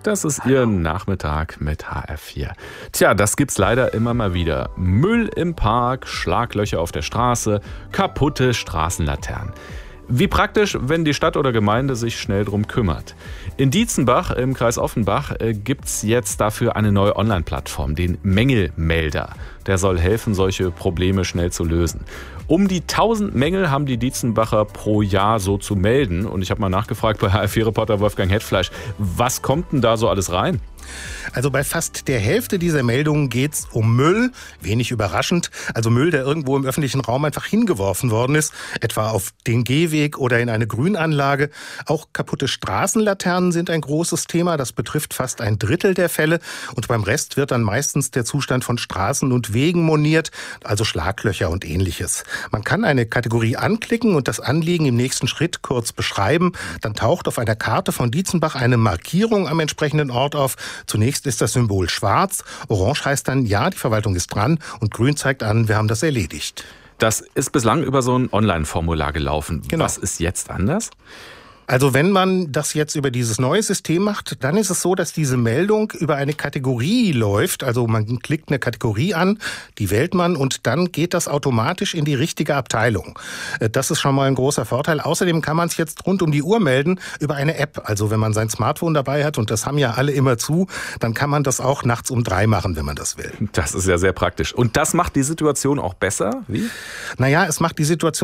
Das ist Ihr Nachmittag mit HR4. Tja, das gibt's leider immer mal wieder. Müll im Park, Schlaglöcher auf der Straße, kaputte Straßenlaternen. Wie praktisch, wenn die Stadt oder Gemeinde sich schnell drum kümmert. In Dietzenbach im Kreis Offenbach gibt's jetzt dafür eine neue Online-Plattform, den Mängelmelder. Der soll helfen, solche Probleme schnell zu lösen. Um die 1000 Mängel haben die Dietzenbacher pro Jahr so zu melden. Und ich habe mal nachgefragt bei HR4-Reporter Wolfgang Hetfleisch, was kommt denn da so alles rein? Also bei fast der Hälfte dieser Meldungen geht's um Müll, wenig überraschend. Also Müll, der irgendwo im öffentlichen Raum einfach hingeworfen worden ist, etwa auf den Gehweg oder in eine Grünanlage. Auch kaputte Straßenlaternen sind ein großes Thema. Das betrifft fast ein Drittel der Fälle. Und beim Rest wird dann meistens der Zustand von Straßen und Wegen moniert, also Schlaglöcher und Ähnliches. Man kann eine Kategorie anklicken und das Anliegen im nächsten Schritt kurz beschreiben. Dann taucht auf einer Karte von Dietzenbach eine Markierung am entsprechenden Ort auf. Zunächst ist das Symbol schwarz, orange heißt dann, ja, die Verwaltung ist dran und grün zeigt an, wir haben das erledigt. Das ist bislang über so ein Online-Formular gelaufen. Genau. Was ist jetzt anders? Also wenn man das jetzt über dieses neue System macht, dann ist es so, dass diese Meldung über eine Kategorie läuft. Also man klickt eine Kategorie an, die wählt man und dann geht das automatisch in die richtige Abteilung. Das ist schon mal ein großer Vorteil. Außerdem kann man es jetzt rund um die Uhr melden über eine App. Also wenn man sein Smartphone dabei hat, und das haben ja alle immer zu, dann kann man das auch nachts um 3 machen, wenn man das will. Das ist ja sehr praktisch. Und das macht die Situation auch besser? Wie? Naja, es macht die Situation